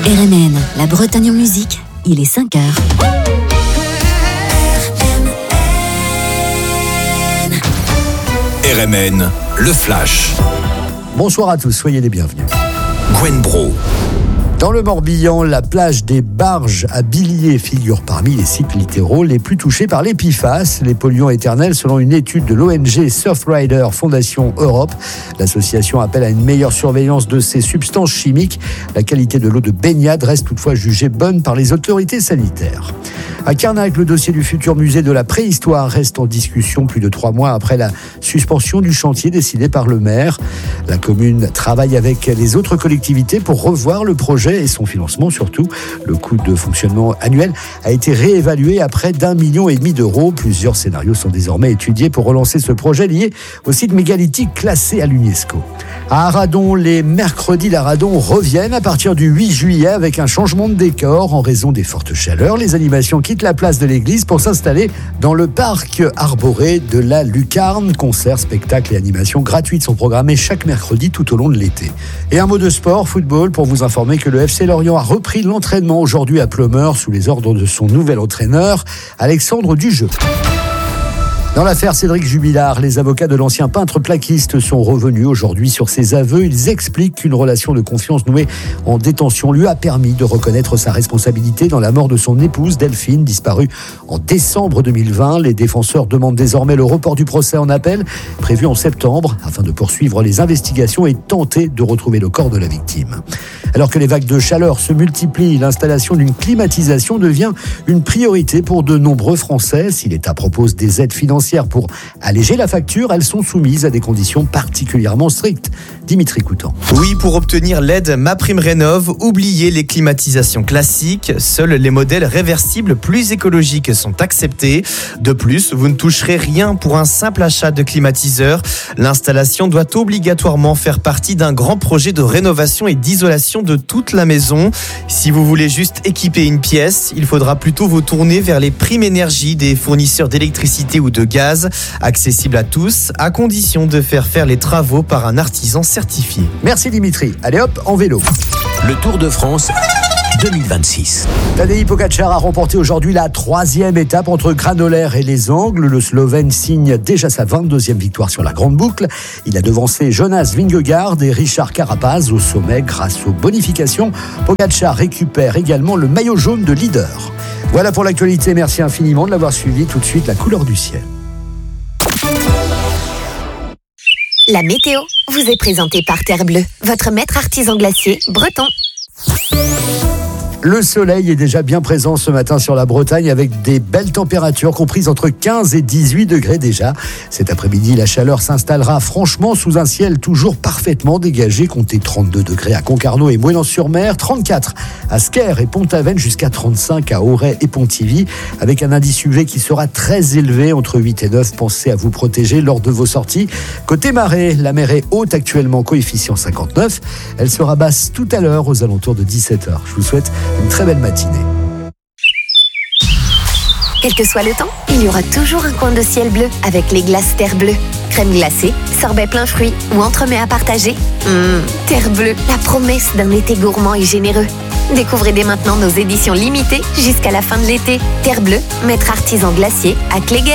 RMN, la Bretagne en musique, il est 5h. RMN, le Flash. Bonsoir à tous, soyez les bienvenus. Gwen Bro. Dans le Morbihan, la plage des Barges à Billiers figure parmi les sites littéraux les plus touchés par les PFAS, les polluants éternels, selon une étude de l'ONG Surfrider Fondation Europe. L'association appelle à une meilleure surveillance de ces substances chimiques. La qualité de l'eau de baignade reste toutefois jugée bonne par les autorités sanitaires. À Carnac, le dossier du futur musée de la préhistoire reste en discussion plus de 3 mois après la suspension du chantier décidé par le maire. La commune travaille avec les autres collectivités pour revoir le projet et son financement surtout. Le coût de fonctionnement annuel a été réévalué à près d'1,5 million d'euros. Plusieurs scénarios sont désormais étudiés pour relancer ce projet lié au site mégalithique classé à l'UNESCO. À Arradon, les mercredis d'Arradon reviennent à partir du 8 juillet avec un changement de décor en raison des fortes chaleurs. Les animations quittent la place de l'église pour s'installer dans le parc arboré de la Lucarne. Concerts, spectacles et animations gratuites sont programmés chaque mercredi tout au long de l'été. Et un mot de sport, football, pour vous informer que le FC Lorient a repris l'entraînement aujourd'hui à Pleumeur sous les ordres de son nouvel entraîneur, Alexandre Dujeu. Dans l'affaire Cédric Jubilard, les avocats de l'ancien peintre plaquiste sont revenus aujourd'hui sur ses aveux. Ils expliquent qu'une relation de confiance nouée en détention lui a permis de reconnaître sa responsabilité dans la mort de son épouse Delphine, disparue en décembre 2020. Les défenseurs demandent désormais le report du procès en appel, prévu en septembre, afin de poursuivre les investigations et tenter de retrouver le corps de la victime. Alors que les vagues de chaleur se multiplient, l'installation d'une climatisation devient une priorité pour de nombreux Français. Si l'État propose des aides financières pour alléger la facture, elles sont soumises à des conditions particulièrement strictes. Dimitri Coutan. Oui, pour obtenir l'aide MaPrimeRénov', oubliez les climatisations classiques. Seuls les modèles réversibles plus écologiques sont acceptés. De plus, vous ne toucherez rien pour un simple achat de climatiseur. L'installation doit obligatoirement faire partie d'un grand projet de rénovation et d'isolation de toute la maison. Si vous voulez juste équiper une pièce, il faudra plutôt vous tourner vers les primes énergie des fournisseurs d'électricité ou de gaz, accessible à tous, à condition de faire les travaux par un artisan certifié. Merci Dimitri. Allez hop, en vélo. Le Tour de France 2026. Tadej Pogačar a remporté aujourd'hui la 3e étape entre Granollers et les Angles. Le Slovène signe déjà sa 22e victoire sur la grande boucle. Il a devancé Jonas Vingegaard et Richard Carapaz au sommet grâce aux bonifications. Pogačar récupère également le maillot jaune de leader. Voilà pour l'actualité. Merci infiniment de l'avoir suivi. Tout de suite, la couleur du ciel. La météo vous est présentée par Terre Bleue, votre maître artisan glacier breton. Le soleil est déjà bien présent ce matin sur la Bretagne avec des belles températures comprises entre 15 et 18 degrés déjà. Cet après-midi, la chaleur s'installera franchement sous un ciel toujours parfaitement dégagé. Comptez 32 degrés à Concarneau et Moëlan-sur-Mer, 34 à Sker et Pont-Aven, jusqu'à 35 à Auray et Pontivy, avec un indice UV qui sera très élevé, entre 8 et 9. Pensez à vous protéger lors de vos sorties. Côté marée, la mer est haute actuellement, coefficient 59. Elle sera basse tout à l'heure aux alentours de 17h. Je vous souhaite une très belle matinée. Quel que soit le temps, il y aura toujours un coin de ciel bleu avec les glaces Terre Bleue. Crème glacée, sorbet plein fruits ou entremets à partager. Terre Bleue, la promesse d'un été gourmand et généreux. Découvrez dès maintenant nos éditions limitées jusqu'à la fin de l'été. Terre Bleue, maître artisan glacier à Cléguer.